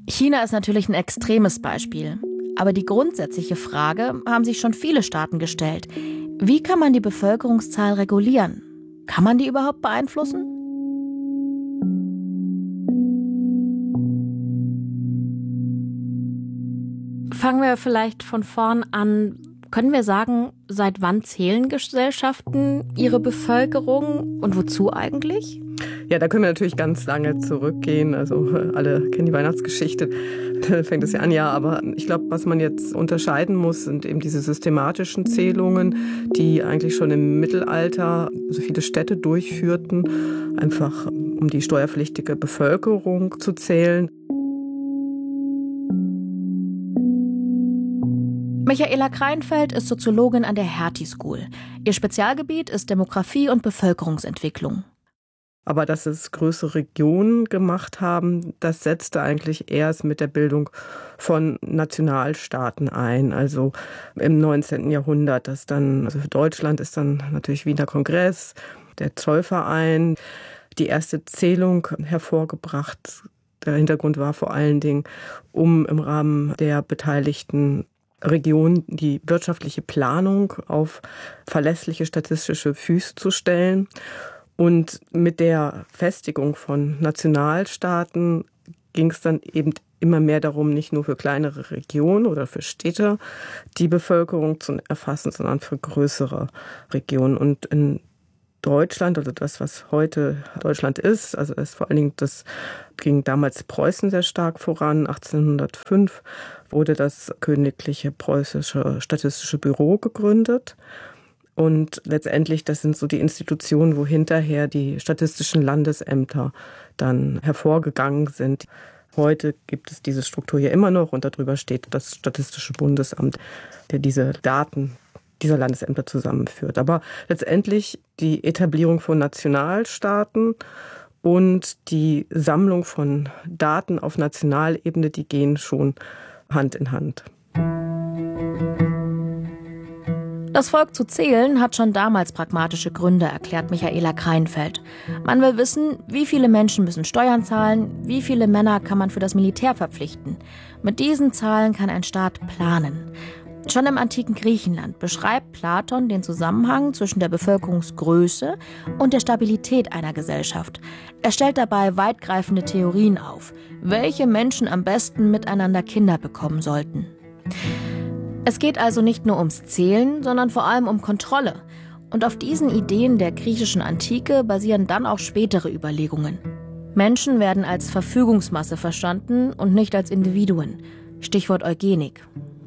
China ist natürlich ein extremes Beispiel. Aber die grundsätzliche Frage haben sich schon viele Staaten gestellt. Wie kann man die Bevölkerungszahl regulieren? Kann man die überhaupt beeinflussen? Fangen wir vielleicht von vorn an. Können wir sagen, seit wann zählen Gesellschaften ihre Bevölkerung und wozu eigentlich? Ja, da können wir natürlich ganz lange zurückgehen. Also alle kennen die Weihnachtsgeschichte. Da fängt es ja an, ja. Aber ich glaube, was man jetzt unterscheiden muss, sind eben diese systematischen Zählungen, die eigentlich schon im Mittelalter so viele Städte durchführten, einfach um die steuerpflichtige Bevölkerung zu zählen. Michaela Kreinfeld ist Soziologin an der Hertie School. Ihr Spezialgebiet ist Demografie und Bevölkerungsentwicklung. Aber dass es größere Regionen gemacht haben, das setzte eigentlich erst mit der Bildung von Nationalstaaten ein. Also im 19. Jahrhundert, also für Deutschland ist dann natürlich Wiener Kongress, der Zollverein, die erste Zählung hervorgebracht. Der Hintergrund war vor allen Dingen, um im Rahmen der beteiligten Region die wirtschaftliche Planung auf verlässliche statistische Füße zu stellen. Und mit der Festigung von Nationalstaaten ging es dann eben immer mehr darum, nicht nur für kleinere Regionen oder für Städte die Bevölkerung zu erfassen, sondern für größere Regionen. Und in Deutschland, also das, was heute Deutschland ist, also das ging damals Preußen sehr stark voran. 1805 wurde das Königliche Preußische Statistische Büro gegründet. Und letztendlich, das sind so die Institutionen, wo hinterher die statistischen Landesämter dann hervorgegangen sind. Heute gibt es diese Struktur ja immer noch und darüber steht das Statistische Bundesamt, der diese Daten dieser Landesämter zusammenführt. Aber letztendlich die Etablierung von Nationalstaaten und die Sammlung von Daten auf Nationalebene, die gehen schon Hand in Hand. Das Volk zu zählen hat schon damals pragmatische Gründe, erklärt Michaela Kreinfeld. Man will wissen, wie viele Menschen müssen Steuern zahlen, wie viele Männer kann man für das Militär verpflichten. Mit diesen Zahlen kann ein Staat planen. Schon im antiken Griechenland beschreibt Platon den Zusammenhang zwischen der Bevölkerungsgröße und der Stabilität einer Gesellschaft. Er stellt dabei weitgreifende Theorien auf, welche Menschen am besten miteinander Kinder bekommen sollten. Es geht also nicht nur ums Zählen, sondern vor allem um Kontrolle. Und auf diesen Ideen der griechischen Antike basieren dann auch spätere Überlegungen. Menschen werden als Verfügungsmasse verstanden und nicht als Individuen. Stichwort Eugenik.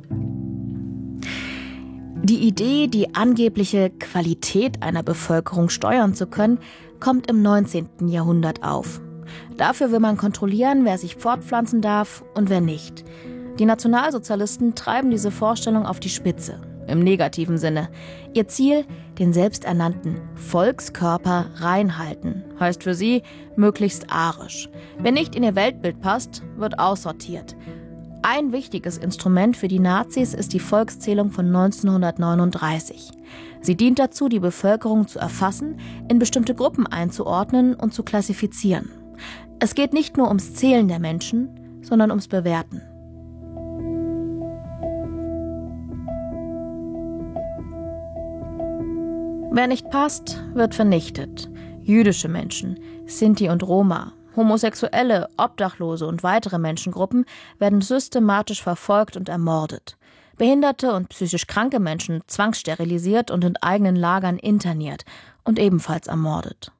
Die Idee, die angebliche Qualität einer Bevölkerung steuern zu können, kommt im 19. Jahrhundert auf. Dafür will man kontrollieren, wer sich fortpflanzen darf und wer nicht. Die Nationalsozialisten treiben diese Vorstellung auf die Spitze, im negativen Sinne. Ihr Ziel, den selbsternannten Volkskörper reinhalten, heißt für sie möglichst arisch. Wer nicht in ihr Weltbild passt, wird aussortiert. Ein wichtiges Instrument für die Nazis ist die Volkszählung von 1939. Sie dient dazu, die Bevölkerung zu erfassen, in bestimmte Gruppen einzuordnen und zu klassifizieren. Es geht nicht nur ums Zählen der Menschen, sondern ums Bewerten. Wer nicht passt, wird vernichtet. Jüdische Menschen, Sinti und Roma, Homosexuelle, Obdachlose und weitere Menschengruppen werden systematisch verfolgt und ermordet. Behinderte und psychisch kranke Menschen zwangssterilisiert und in eigenen Lagern interniert und ebenfalls ermordet.